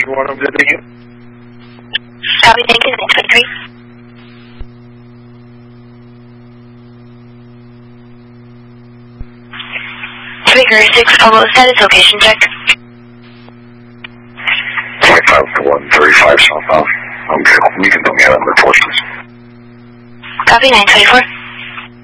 931, I'm visiting you. Copy, thank you, 923. Trigger 6 almost status location check. 25-135 southbound. Okay, you can tell me out on the forces. Copy, 924.